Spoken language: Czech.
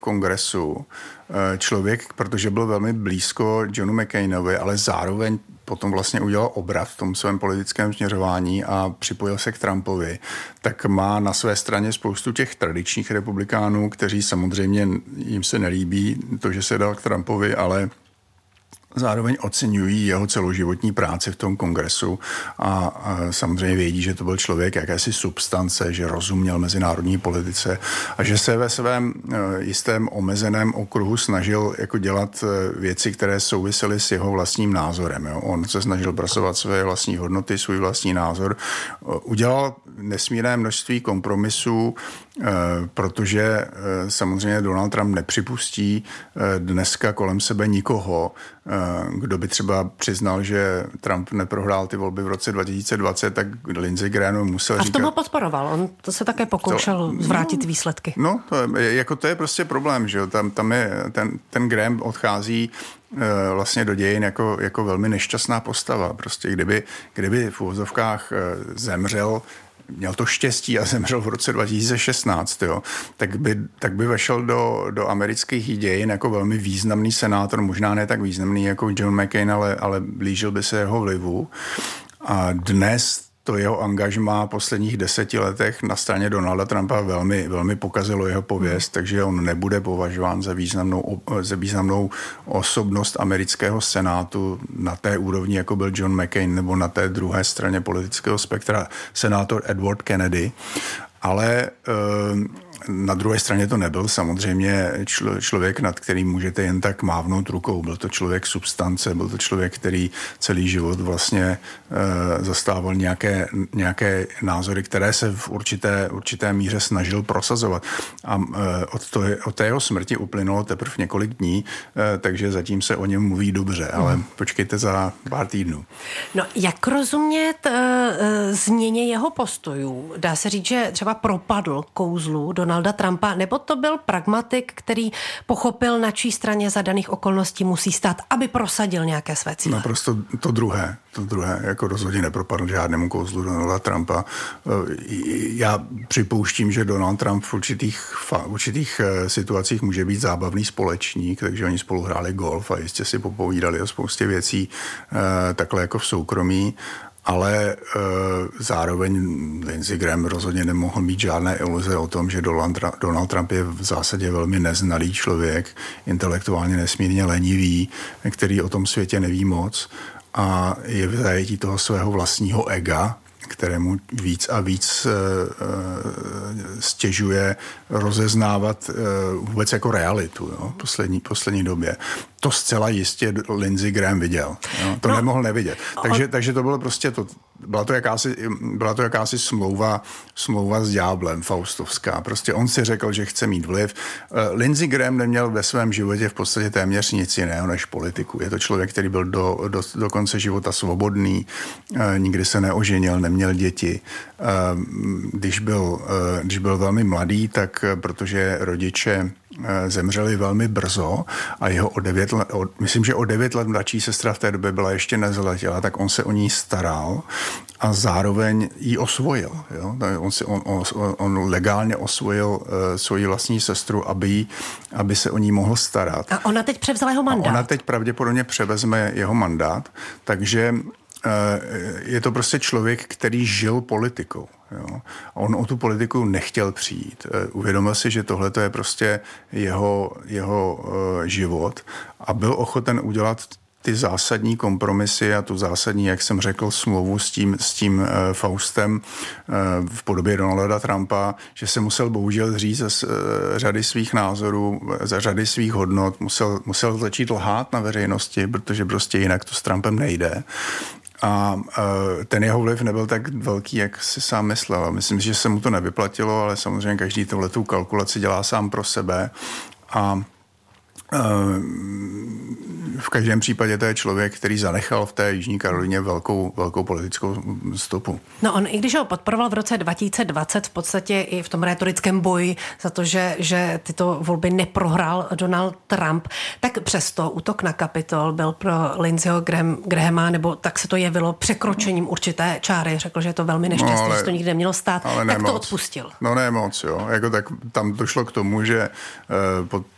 kongresu člověk, protože byl velmi blízko Johnu McCainovi, ale zároveň potom vlastně udělal obrat v tom svém politickém směřování a připojil se k Trumpovi, tak má na své straně spoustu těch tradičních republikánů, kteří samozřejmě jim se nelíbí to, že se dal k Trumpovi, ale zároveň oceňují jeho celoživotní práci v tom kongresu a samozřejmě vědí, že to byl člověk jakési substance, že rozuměl mezinárodní politice a že se ve svém jistém omezeném okruhu snažil jako dělat věci, které souvisely s jeho vlastním názorem. Jo. On se snažil prosovat své vlastní hodnoty, svůj vlastní názor. Udělal nesmírné množství kompromisů, protože samozřejmě Donald Trump nepřipustí dneska kolem sebe nikoho, kdo by třeba přiznal, že Trump neprohrál ty volby v roce 2020, tak Lindsey Graham musel říkat... A v tom ho podporoval, on to se také pokoušel zvrátit výsledky. No, to je prostě problém, že jo, tam je, ten Graham odchází vlastně do dějin jako velmi nešťastná postava. Prostě kdyby v uvozovkách zemřel, měl to štěstí a zemřel v roce 2016, jo, tak by vešel do amerických dějin jako velmi významný senátor, možná ne tak významný jako John McCain, ale blížil by se jeho vlivu. A dnes to jeho angažmá v posledních 10 letech na straně Donalda Trumpa velmi, velmi pokazilo jeho pověst, takže on nebude považován za významnou osobnost amerického senátu na té úrovni, jako byl John McCain, nebo na té druhé straně politického spektra senátor Edward Kennedy. Ale na druhé straně to nebyl samozřejmě člověk, nad kterým můžete jen tak mávnout rukou. Byl to člověk substance, byl to člověk, který celý život vlastně zastával nějaké názory, které se v určité míře snažil prosazovat. A od té jeho smrti uplynulo teprve několik dní, takže zatím se o něm mluví dobře, ale počkejte za pár týdnů. No, jak rozumět změně jeho postojů? Dá se říct, že třeba propadl kouzlu Donalda Trumpa, nebo to byl pragmatik, který pochopil, na čí straně za daných okolností musí stát, aby prosadil nějaké své cíle? Naprosto to druhé, jako rozhodně nepropadl žádnému kouzlu Donalda Trumpa. Já připouštím, že Donald Trump v určitých situacích může být zábavný společník, takže oni spolu hráli golf a jistě si popovídali o spoustě věcí takhle jako v soukromí. Ale zároveň Lindsey Graham rozhodně nemohl mít žádné iluze o tom, že Donald Trump je v zásadě velmi neznalý člověk, intelektuálně nesmírně lenivý, který o tom světě neví moc a je v zajetí toho svého vlastního ega, kterému víc a víc stěžuje rozeznávat vůbec jako realitu, jo, poslední době. To zcela jistě Lindsey Graham viděl. Jo, to nemohl nevidět. Takže to bylo prostě byla to jakási smlouva s ďáblem faustovská. Prostě on si řekl, že chce mít vliv. Lindsey Graham neměl ve svém životě v podstatě téměř nic jiného než politiku. Je to člověk, který byl do konce života svobodný, nikdy se neoženil, neměl děti. Když byl velmi mladý, tak protože rodiče zemřeli velmi brzo a jeho myslím, že o 9 let mladší sestra v té době byla ještě nezletěla, tak on se o ní staral a zároveň ji osvojil. Jo? On legálně osvojil svoji vlastní sestru, aby se o ní mohl starat. A ona teď převzala jeho mandát. A ona teď pravděpodobně převezme jeho mandát, takže je to prostě člověk, který žil politikou. Jo. On o tu politiku nechtěl přijít. Uvědomil si, že tohle je prostě jeho život a byl ochoten udělat ty zásadní kompromisy a tu zásadní, jak jsem řekl, smlouvu s tím Faustem v podobě Donalda Trumpa, že se musel bohužel zříct z řady svých názorů, za řady svých hodnot, musel začít lhát na veřejnosti, protože prostě jinak to s Trumpem nejde. A ten jeho vliv nebyl tak velký, jak si sám myslel. Myslím, že se mu to nevyplatilo, ale samozřejmě každý tohletu kalkulaci dělá sám pro sebe. A v každém případě to je člověk, který zanechal v té Jižní Karolíně velkou politickou stopu. No on, i když ho podporoval v roce 2020 v podstatě i v tom rétorickém boji za to, že tyto volby neprohrál Donald Trump, tak přesto útok na Kapitol byl pro Lindseyho Grahama, nebo tak se to jevilo, překročením určité čáry. Řekl, že je to velmi nešťastné, že to nikdy nemělo stát. Tak to odpustil. No ne moc, jo. Jako tak tam došlo k tomu, že